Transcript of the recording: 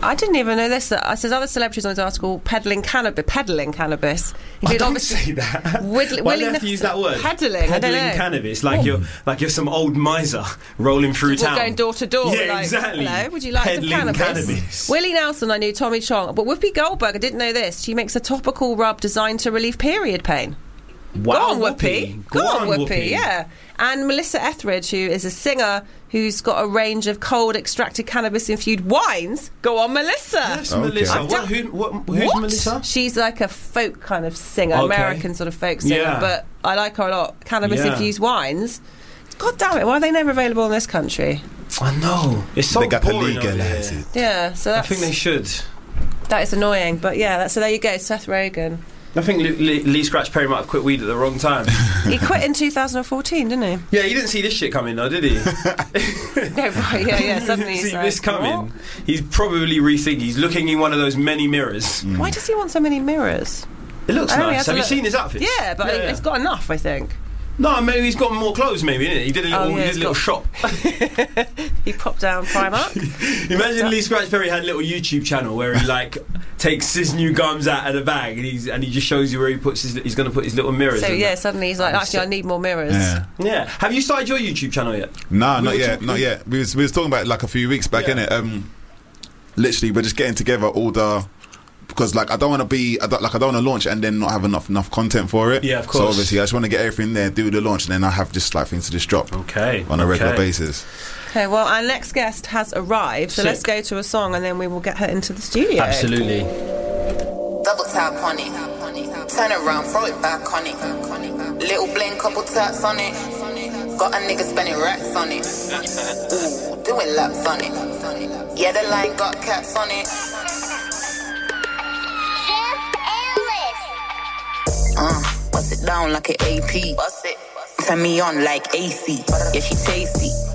I didn't even know this. That says other celebrities on this article peddling cannabis. I don't say that. Why do you have to use that word? Peddling. I don't know. Cannabis, like you're some old miser rolling through town, going door to door. Yeah, exactly. Hello, would you like peddling some cannabis? Willie Nelson, I knew. Tommy Chong, but Whoopi Goldberg, I didn't know this. She makes a topical rub designed to relieve period pain. Wow, Go on, Whoopi. Go on, Whoopi. Yeah. And Melissa Etheridge, who is a singer who's got a range of cold extracted cannabis infused wines. Go on, Melissa. Yes, Melissa. Who's Melissa? She's like a folk kind of singer, American sort of folk singer, but I like her a lot. Cannabis infused wines. God damn it, why are they never available in this country? I know. It's so they got to boring. legalise it. Yeah, so that's, I think they should. That is annoying, but yeah, so there you go, Seth Rogen. I think Lee Scratch Perry might have quit weed at the wrong time. He quit in 2014, didn't he? Yeah, he didn't see this shit coming though, did he? No, right, yeah, suddenly he he's didn't see like, this coming. what? He's probably rethinking. He's looking in one of those many mirrors. Why does he want so many mirrors? It looks Oh, he nice. has to Have you look- seen his outfits? Yeah, but it's got enough, I think. No, maybe he's got more clothes, maybe, innit? He did a little shop. He popped down Primark. Imagine Lee Scratch Perry had a little YouTube channel where he like takes his new gums out of the bag and he just shows you where he's going to put his little mirrors. So yeah, suddenly he's like, actually, I need more mirrors. Yeah. Have you started your YouTube channel yet? No, not yet. We was talking about it like a few weeks back, innit? Literally, we're just getting together all the. Because like I don't want to launch it and then not have enough content for it. Yeah, of course. So obviously I just want to get everything there, do the launch, and then I have just like things to just drop. On a regular basis. Okay, well our next guest has arrived, so let's go to a song and then we will get her into the studio. Absolutely. Double tap on it, turn around, throw it back on it. Little bling, couple taps on it. Got a nigga spending racks on it. Ooh, doing laps on it. Yeah, the line got caps on it. Bust it down like an AP. Bust it. Turn me on like AC. Yeah, she tasty.